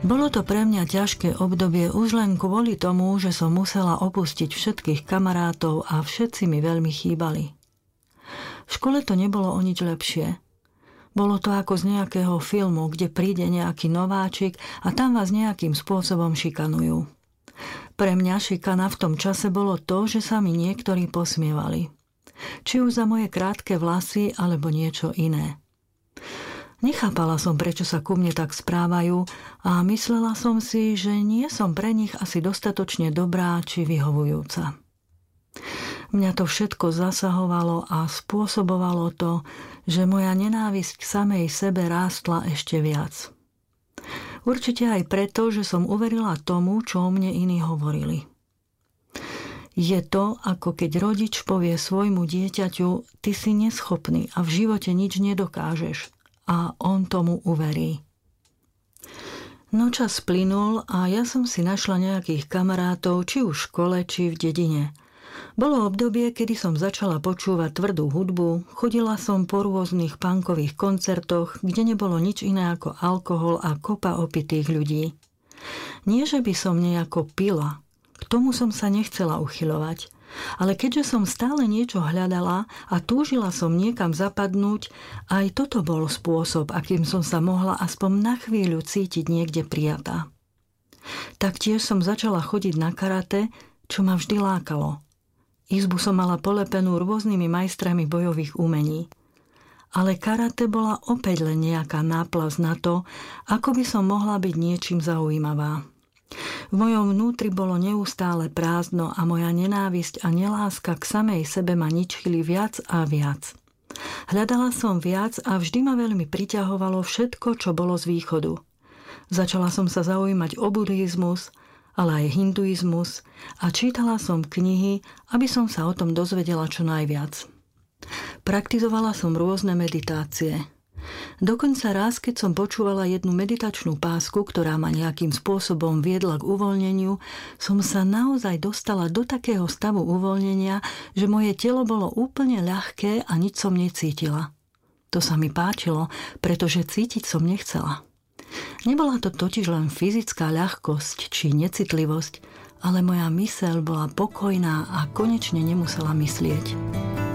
Bolo to pre mňa ťažké obdobie už len kvôli tomu, že som musela opustiť všetkých kamarátov a všetci mi veľmi chýbali. V škole to nebolo o nič lepšie. Bolo to ako z nejakého filmu, kde príde nejaký nováčik a tam vás nejakým spôsobom šikanujú. Pre mňa šikana v tom čase bolo to, že sa mi niektorí posmievali. Či už za moje krátke vlasy, alebo niečo iné. Nechápala som, prečo sa ku mne tak správajú a myslela som si, že nie som pre nich asi dostatočne dobrá či vyhovujúca. Mňa to všetko zasahovalo a spôsobovalo to, že moja nenávisť k samej sebe rástla ešte viac. Určite aj preto, že som uverila tomu, čo o mne iní hovorili. Je to, ako keď rodič povie svojmu dieťaťu, ty si neschopný a v živote nič nedokážeš. A on tomu uverí. No čas plynul a ja som si našla nejakých kamarátov, či už v škole, či v dedine. Bolo obdobie, kedy som začala počúvať tvrdú hudbu, chodila som po rôznych punkových koncertoch, kde nebolo nič iné ako alkohol a kopa opitých ľudí. Nie, že by som nejako pila, k tomu som sa nechcela uchyľovať. Ale keďže som stále niečo hľadala a túžila som niekam zapadnúť, aj toto bol spôsob, akým som sa mohla aspoň na chvíľu cítiť niekde prijatá. Taktiež som začala chodiť na karate, čo ma vždy lákalo. Izbu som mala polepenú rôznymi majstrami bojových umení. Ale karate bola opäť len nejaká náplasť na to, ako by som mohla byť niečím zaujímavá. V mojom vnútri bolo neustále prázdno a moja nenávisť a neláska k samej sebe ma ničili viac a viac. Hľadala som viac a vždy ma veľmi priťahovalo všetko, čo bolo z východu. Začala som sa zaujímať o buddhizmus, ale aj hinduizmus a čítala som knihy, aby som sa o tom dozvedela čo najviac. Praktizovala som rôzne meditácie. Dokonca raz, keď som počúvala jednu meditačnú pásku, ktorá ma nejakým spôsobom viedla k uvoľneniu, som sa naozaj dostala do takého stavu uvoľnenia, že moje telo bolo úplne ľahké a nič som necítila. To sa mi páčilo, pretože cítiť som nechcela. Nebola to totiž len fyzická ľahkosť či necitlivosť, ale moja myseľ bola pokojná a konečne nemusela myslieť.